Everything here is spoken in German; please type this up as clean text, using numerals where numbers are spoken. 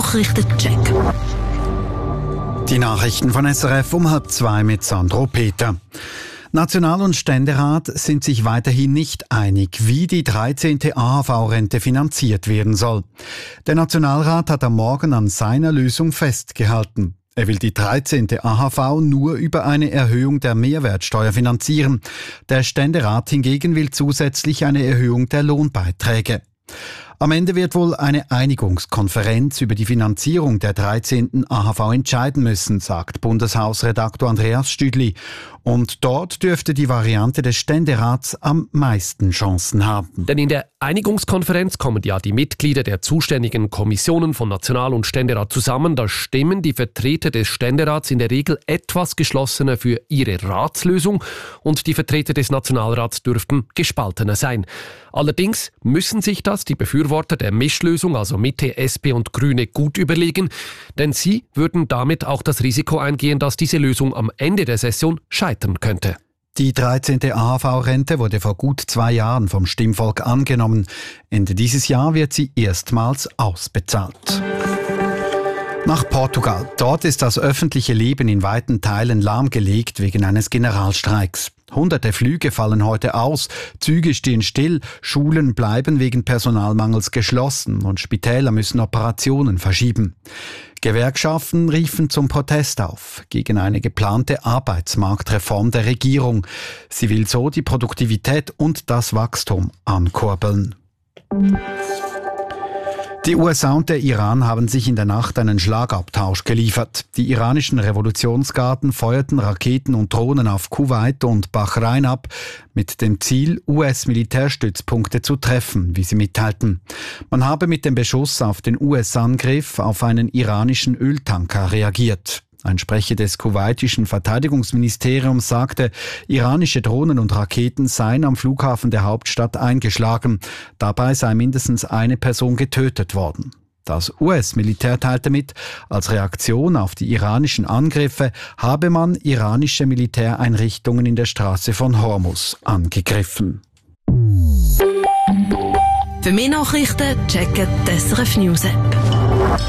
Nachrichtencheck. Die Nachrichten von SRF um 1:30 mit Sandro Peter. National- und Ständerat sind sich weiterhin nicht einig, wie die 13. AHV-Rente finanziert werden soll. Der Nationalrat hat am Morgen an seiner Lösung festgehalten. Er will die 13. AHV nur über eine Erhöhung der Mehrwertsteuer finanzieren. Der Ständerat hingegen will zusätzlich eine Erhöhung der Lohnbeiträge. Am Ende wird wohl eine Einigungskonferenz über die Finanzierung der 13. AHV entscheiden müssen, sagt Bundeshausredaktor Andreas Stüdli. Und dort dürfte die Variante des Ständerats am meisten Chancen haben. Denn in der Einigungskonferenz kommen ja die Mitglieder der zuständigen Kommissionen von National- und Ständerat zusammen. Da stimmen die Vertreter des Ständerats in der Regel etwas geschlossener für ihre Ratslösung und die Vertreter des Nationalrats dürften gespaltener sein. Allerdings müssen sich das die Befürworter der Mischlösung, also Mitte, SP und Grüne, gut überlegen, denn sie würden damit auch das Risiko eingehen, dass diese Lösung am Ende der Session scheitern könnte. Die 13. AHV-Rente wurde vor gut 2 Jahren vom Stimmvolk angenommen. Ende dieses Jahr wird sie erstmals ausbezahlt. Nach Portugal. Dort ist das öffentliche Leben in weiten Teilen lahmgelegt wegen eines Generalstreiks. Hunderte Flüge fallen heute aus, Züge stehen still, Schulen bleiben wegen Personalmangels geschlossen und Spitäler müssen Operationen verschieben. Gewerkschaften riefen zum Protest auf gegen eine geplante Arbeitsmarktreform der Regierung. Sie will so die Produktivität und das Wachstum ankurbeln. Die USA und der Iran haben sich in der Nacht einen Schlagabtausch geliefert. Die iranischen Revolutionsgarden feuerten Raketen und Drohnen auf Kuwait und Bahrain ab, mit dem Ziel, US-Militärstützpunkte zu treffen, wie sie mitteilten. Man habe mit dem Beschuss auf den US-Angriff auf einen iranischen Öltanker reagiert. Ein Sprecher des kuwaitischen Verteidigungsministeriums sagte, iranische Drohnen und Raketen seien am Flughafen der Hauptstadt eingeschlagen. Dabei sei mindestens eine Person getötet worden. Das US-Militär teilte mit, als Reaktion auf die iranischen Angriffe habe man iranische Militäreinrichtungen in der Straße von Hormuz angegriffen. Für mehr Nachrichten checken die SRF News App.